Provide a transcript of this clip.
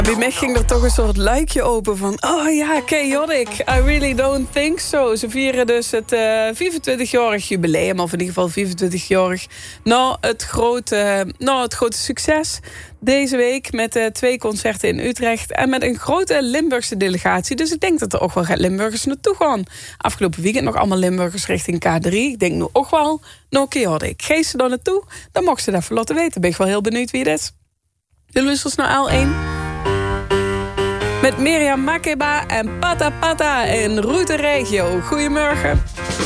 Bij mij ging er toch een soort luikje open van... oh ja, chaotic, I really don't think so. Ze vieren dus het 25-jarig jubileum... of in ieder geval 25-jarig... het grote succes deze week... met 2 concerten in Utrecht... en met een grote Limburgse delegatie. Dus ik denk dat er ook wel Limburgers naartoe gaan. Afgelopen weekend nog allemaal Limburgers richting K3. Ik denk nu ook wel, chaotic. Geef ze dan naartoe, dan mocht ze dat even laten weten. Ben ik wel heel benieuwd wie het is. De Lusters naar L1... met Miriam Makeba en Pata Pata in Route Regio. Goedemorgen.